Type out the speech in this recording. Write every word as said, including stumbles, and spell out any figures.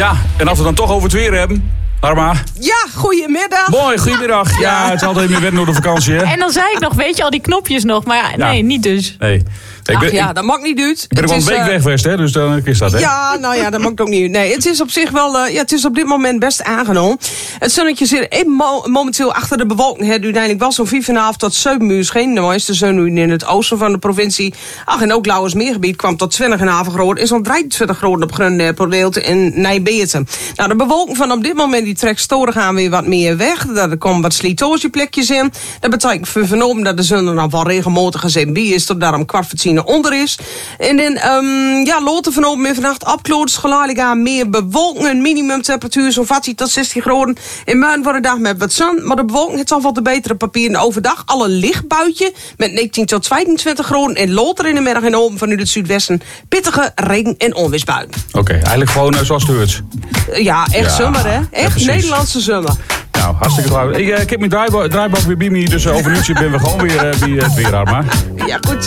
Ja, en als we dan toch over het weer hebben... Arma. Ja, goedemiddag. Mooi, goedemiddag. Ja, ja, het is altijd meer wennen door de vakantie, hè? En dan zei ik nog, weet je, al die knopjes nog. Maar ja, nee, ja. niet dus. Nee. Ach ben, ja, ik, dat mag niet uit. Ik ben er wel een week uh, weg geweest, hè? Dus dan is dat, hè? Ja, nou ja, dat mag ook niet. Nee, het is op zich wel, uh, ja, het is op dit moment best aangenomen. Het zonnetje zit even mo- momenteel achter de bewolking. Het uiteindelijk was zo'n vijf en een half tot zeven uur scheen. De mooiste zon in het oosten van de provincie. Ach, en ook Lauwersmeergebied kwam tot twintig en een half graden. En zo'n drieëntwintig graden op Grundeelte in Nijbeerten. Nou, de bewolking van op dit moment die trekt storen gaan weer wat meer weg. Er komen wat slijtageplekjes in. Dat betekent voor vernomen dat de zon er nog wel regelmatig gezien bij is. Tot daar om kwart voor tien onder is. En dan, um, ja, Loten vernomen weer vannacht opkloot. Geleidelijk aan meer bewolking. Een minimumtemperatuur zo'n veertien tot zestien graden. In Muiden voor de dag met wat zon. Maar de bewolking het zal wel de betere papieren overdag. Alle lichtbuitje met negentien tot tweeëntwintig graden. En later in de middag en open vanuit het zuidwesten. Pittige regen- en onweersbuien. Oké, okay, eigenlijk gewoon uh, zoals het hoort. Ja, echt ja, zomer, hè? Echt ja, Nederlandse zomer. Nou, hartstikke trouw. Ik, uh, ik heb mijn draaibalk draaibalk weer bij me, dus uh, over een uurtje ben we gewoon weer uh, bij uh, het weer, Arma. Ja, goed.